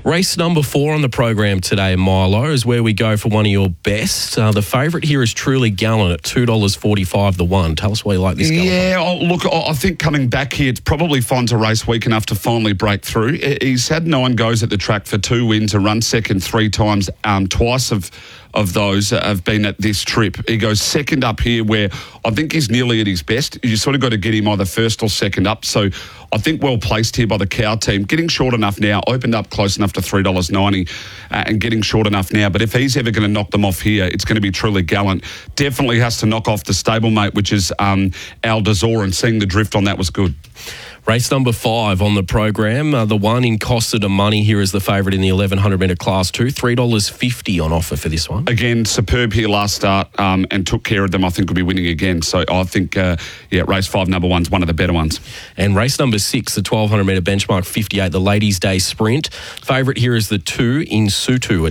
Race number 4 on the program today, Milo, is where we go for one of your best. The favourite here is Truly Gallant at $2.45 the one. Tell us why you like this Gallant. Yeah, look, I think coming back here, it probably finds a race weak enough to finally break through. He's had 9 goes at the track for 2 wins, a run second 3 times. Twice of those have been at this trip. He goes second up here where I think he's nearly at his best. You sort of got to get him either first or second up. So I think well placed here by the Cow team. Getting short enough now, opened up close enough to $3.90 and getting short enough now. But if he's ever going to knock them off here, it's going to be Truly Gallant. Definitely has to knock off the stablemate, which is Al Dazor, and seeing the drift on that was good. Race number 5 on the program. The one in Costa de Money here is the favourite in the 1100 metre class 2. $3.50 on offer for this one. Again, superb here last start and took care of them. I think will be winning again. So I think, race 5, number 1's one of the better ones. And race number 6, the 1200 metre benchmark 58, the Ladies' Day Sprint. Favourite here is the 2 in Sutu at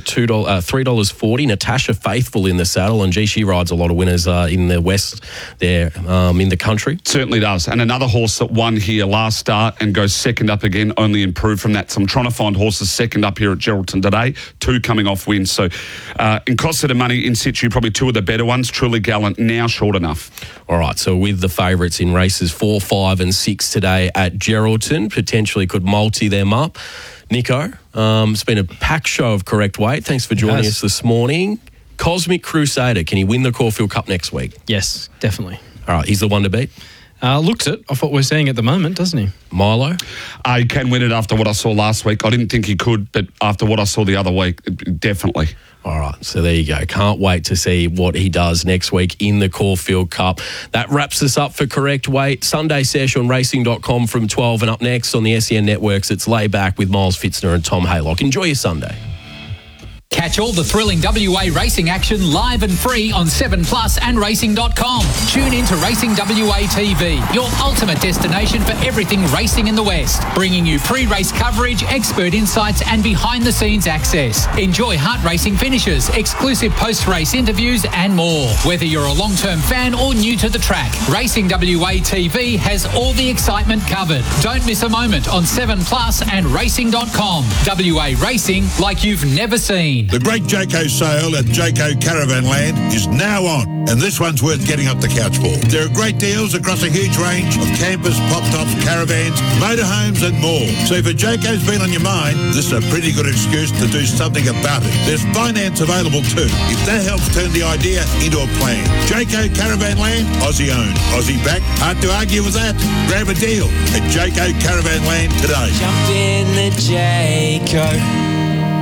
$3.40. Natasha Faithful in the saddle, and she rides a lot of winners in the west there in the country. Certainly does. And another horse that won here last start and goes second up again, only improved from that. So I'm trying to find horses second up here at Geraldton today, 2 coming off wins. So in Costa de Money, in situ, probably 2 of the better ones. Truly Gallant, now short enough. All right, so with the favourites in races 4, 5 and 6 today at Geraldton, potentially could multi them up. Nico, it's been a packed show of correct weight. Thanks for joining us this morning. Cosmic Crusader, can he win the Caulfield Cup next week? Yes, definitely. All right, he's the one to beat. Looks it off what we're seeing at the moment, doesn't he? Milo? He can win it after what I saw last week. I didn't think he could, but after what I saw the other week, definitely. All right, so there you go. Can't wait to see what he does next week in the Caulfield Cup. That wraps us up for Correct Weight. Sunday sesh on racing.com from 12, and up next on the SEN Networks, it's Layback with Miles Fitzner and Tom Haylock. Enjoy your Sunday. Catch all the thrilling WA racing action live and free on 7plus and racing.com. Tune in to Racing WA TV, your ultimate destination for everything racing in the West. Bringing you pre-race coverage, expert insights and behind-the-scenes access. Enjoy heart racing finishes, exclusive post-race interviews and more. Whether you're a long-term fan or new to the track, Racing WA TV has all the excitement covered. Don't miss a moment on 7plus and racing.com. WA racing like you've never seen. The great Jayco sale at Jayco Caravan Land is now on, and this one's worth getting up the couch for. There are great deals across a huge range of campers, pop-tops, caravans, motorhomes and more. So if a Jayco's been on your mind, this is a pretty good excuse to do something about it. There's finance available too, if that helps turn the idea into a plan. Jayco Caravan Land, Aussie owned, Aussie backed. Hard to argue with that. Grab a deal at Jayco Caravan Land today. Jump in the Jayco.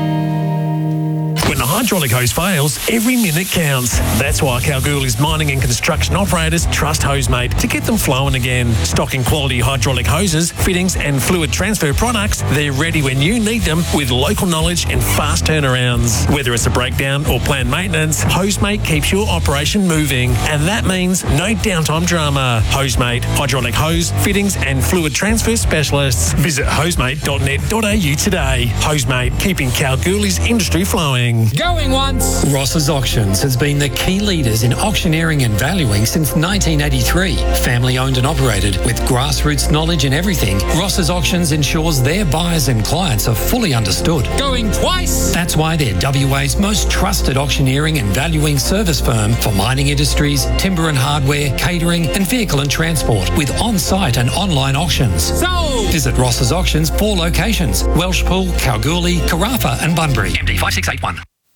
When the hydraulic hose fails, every minute counts. That's why Kalgoorlie's mining and construction operators trust Hosemate to get them flowing again. Stocking quality hydraulic hoses, fittings and fluid transfer products, they're ready when you need them with local knowledge and fast turnarounds. Whether it's a breakdown or planned maintenance, Hosemate keeps your operation moving. And that means no downtime drama. Hosemate, hydraulic hose, fittings and fluid transfer specialists. Visit hosemate.net.au today. Hosemate, keeping Kalgoorlie's industry flowing. Going once. Ross's Auctions has been the key leaders in auctioneering and valuing since 1983. Family owned and operated with grassroots knowledge in everything, Ross's Auctions ensures their buyers and clients are fully understood. Going twice. That's why they're WA's most trusted auctioneering and valuing service firm for mining industries, timber and hardware, catering and vehicle and transport with on-site and online auctions. Sold. Visit Ross's Auctions 4 locations: Welshpool, Kalgoorlie, Carafa and Bunbury. MD 5681.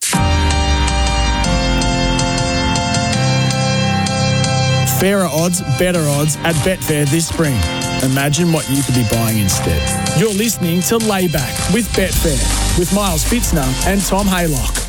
Fairer odds, better odds at Betfair this spring. Imagine what you could be buying instead. You're listening to Layback with Betfair with Miles Fitzner and Tom Haylock.